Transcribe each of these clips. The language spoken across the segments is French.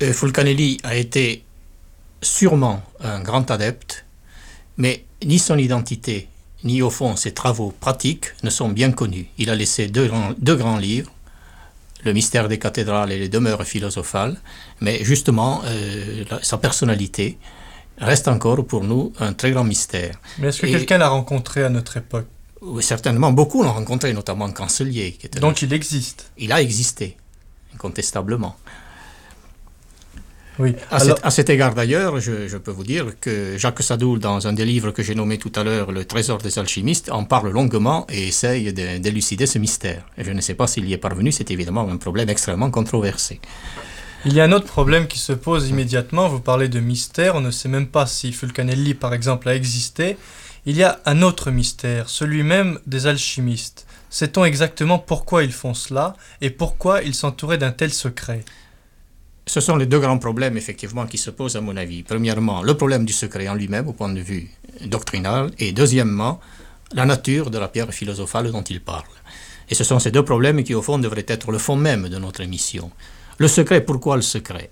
Fulcanelli a été sûrement un grand adepte, mais ni son identité, ni au fond ses travaux pratiques ne sont bien connus. Il a laissé deux grands livres, Le mystère des cathédrales et les demeures philosophales, mais justement, sa personnalité reste encore pour nous un très grand mystère. Mais est-ce que quelqu'un l'a rencontré à notre époque? Oui, certainement, beaucoup l'ont rencontré, notamment Cancelier. Donc il existe. Il a existé, incontestablement. Oui. À cet égard d'ailleurs, je peux vous dire que Jacques Sadoul, dans un des livres que j'ai nommé tout à l'heure, Le Trésor des alchimistes, en parle longuement et essaye d'élucider ce mystère. Et je ne sais pas s'il y est parvenu, c'est évidemment un problème extrêmement controversé. Il y a un autre problème qui se pose immédiatement, vous parlez de mystère, on ne sait même pas si Fulcanelli par exemple a existé. Il y a un autre mystère, celui même des alchimistes. Sait-on exactement pourquoi ils font cela et pourquoi ils s'entouraient d'un tel secret? Ce sont les deux grands problèmes, effectivement, qui se posent à mon avis. Premièrement, le problème du secret en lui-même, au point de vue doctrinal, et deuxièmement, la nature de la pierre philosophale dont il parle. Et ce sont ces deux problèmes qui, au fond, devraient être le fond même de notre émission. Le secret, pourquoi le secret?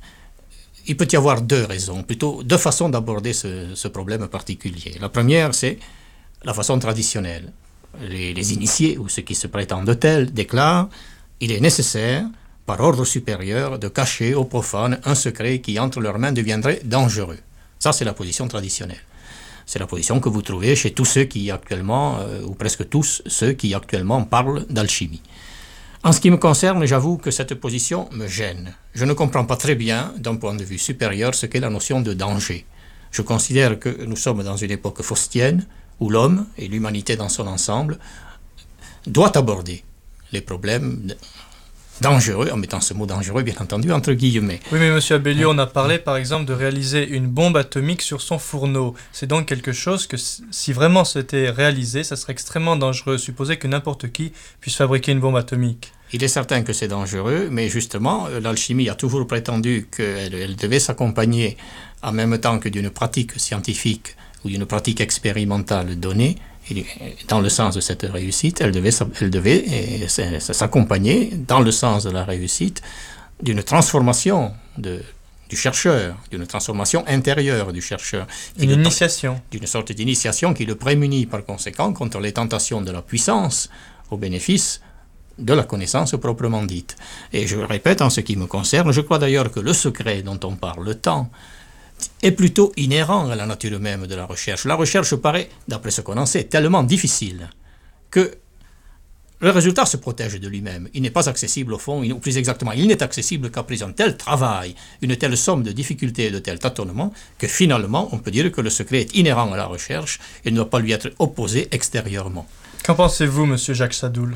Il peut y avoir deux raisons, plutôt deux façons d'aborder ce problème particulier. La première, c'est la façon traditionnelle. Les initiés, ou ceux qui se prétendent tels, déclarent « Il est nécessaire par ordre supérieur, de cacher aux profanes un secret qui, entre leurs mains, deviendrait dangereux. » Ça, c'est la position traditionnelle. C'est la position que vous trouvez chez tous ceux qui actuellement, ou presque tous ceux qui actuellement parlent d'alchimie. En ce qui me concerne, j'avoue que cette position me gêne. Je ne comprends pas très bien, d'un point de vue supérieur, ce qu'est la notion de danger. Je considère que nous sommes dans une époque faustienne, où l'homme, et l'humanité dans son ensemble, doit aborder les problèmes dangereux, en mettant ce mot dangereux, bien entendu, entre guillemets. Oui, mais M. Abellio, on a parlé, par exemple, de réaliser une bombe atomique sur son fourneau. C'est donc quelque chose que, si vraiment c'était réalisé, ça serait extrêmement dangereux. Supposer que n'importe qui puisse fabriquer une bombe atomique. Il est certain que c'est dangereux, mais justement, l'alchimie a toujours prétendu qu'elle devait s'accompagner, en même temps que d'une pratique scientifique ou d'une pratique expérimentale donnée. Et dans le sens de cette réussite, elle devait s'accompagner, dans le sens de la réussite, d'une transformation du chercheur, d'une transformation intérieure du chercheur. Une initiation. D'une sorte d'initiation qui le prémunit par conséquent contre les tentations de la puissance au bénéfice de la connaissance proprement dite. Et je le répète, en ce qui me concerne, je crois d'ailleurs que le secret dont on parle, le temps, est plutôt inhérent à la nature même de la recherche. La recherche paraît, d'après ce qu'on en sait, tellement difficile que le résultat se protège de lui-même. Il n'est pas accessible au fond, ou plus exactement, il n'est accessible qu'après un tel travail, une telle somme de difficultés et de tels tâtonnements, que finalement, on peut dire que le secret est inhérent à la recherche et ne doit pas lui être opposé extérieurement. Qu'en pensez-vous, monsieur Jacques Sadoul?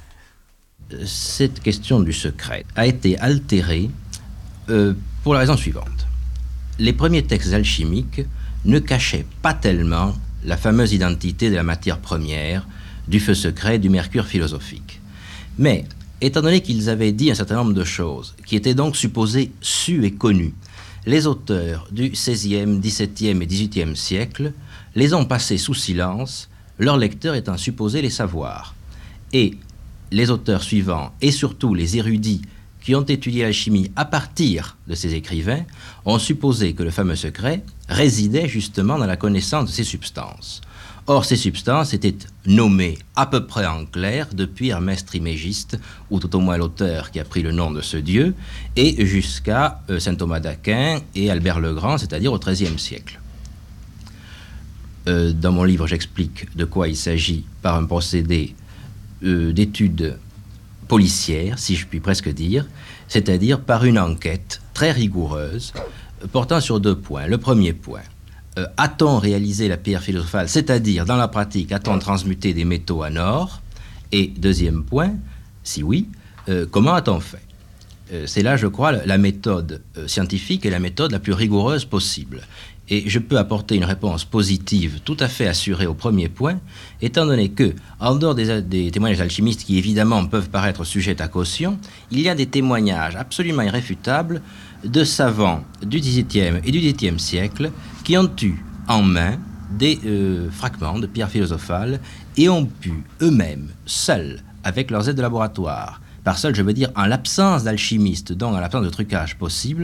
Cette question du secret a été altérée pour la raison suivante. Les premiers textes alchimiques ne cachaient pas tellement la fameuse identité de la matière première, du feu secret, du mercure philosophique. Mais, étant donné qu'ils avaient dit un certain nombre de choses, qui étaient donc supposées sues et connues, les auteurs du XVIe, XVIIe et XVIIIe siècle les ont passées sous silence, leurs lecteurs étant supposés les savoir. Et les auteurs suivants, et surtout les érudits qui ont étudié l'alchimie à partir de ces écrivains, ont supposé que le fameux secret résidait justement dans la connaissance de ces substances. Or, ces substances étaient nommées à peu près en clair depuis Hermès Trismégiste, ou tout au moins l'auteur qui a pris le nom de ce dieu, et jusqu'à saint Thomas d'Aquin et Albert le Grand, c'est-à-dire au XIIIe siècle. Dans mon livre, j'explique de quoi il s'agit par un procédé d'étude policière, si je puis presque dire, c'est-à-dire par une enquête très rigoureuse portant sur deux points. Le premier point, a-t-on réalisé la pierre philosophale, c'est-à-dire dans la pratique, a-t-on transmuté des métaux en or? Et deuxième point, si oui, comment a-t-on fait? C'est là, je crois, la méthode scientifique et la méthode la plus rigoureuse possible. Et je peux apporter une réponse positive tout à fait assurée au premier point, étant donné que, en dehors des témoignages alchimistes qui évidemment peuvent paraître sujets à caution, il y a des témoignages absolument irréfutables de savants du XVIIe et du XVIIIe siècle qui ont eu en main des fragments de pierres philosophales et ont pu eux-mêmes, seuls, avec leurs aides de laboratoire, par seul, je veux dire, en l'absence d'alchimistes, donc en l'absence de trucage possible,